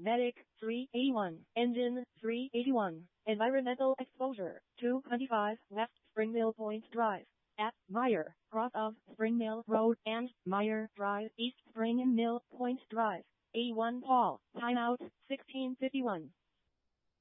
Medic 381, Engine 381, Environmental Exposure 225 West Springmill Point Drive, at Meyer, cross of Springmill Road and Meyer Drive, East Springmill Point Drive. A1 Paul, timeout 1651.